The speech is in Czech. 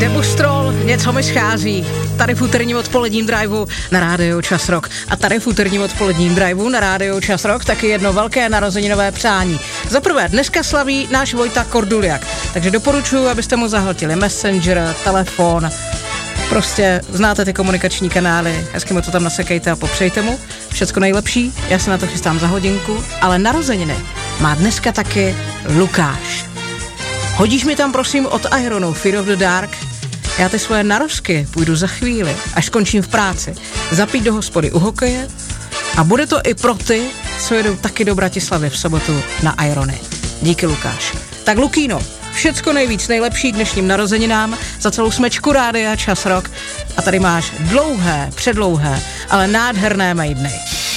Debustrol, něco mi schází. Tady v úterním odpoledním driveu na rádiu Čas Rock. A tady v úterním odpoledním driveu na rádiu Čas Rock taky jedno velké narozeninové přání. Za prvé, dneska slaví náš Vojta Korduliak, takže doporučuji, abyste mu zahltili Messenger, telefon, prostě znáte ty komunikační kanály, hezky mu to tam nasekejte a popřejte mu. Všecko nejlepší, já se na to chystám za hodinku, ale narozeniny má dneska taky Lukáš. Hodíš mi tam prosím od Ironu Fear of the Dark? Já ty svoje narozky půjdu za chvíli, až skončím v práci, zapít do hospody u hokeje a bude to i pro ty, co jedou taky do Bratislavy v sobotu na Irony. Díky, Lukáš. Tak Lukíno, všecko nejvíc nejlepší dnešním narozeninám za celou smečku rádia Čas Rock a tady máš dlouhé, předlouhé, ale nádherné majdny.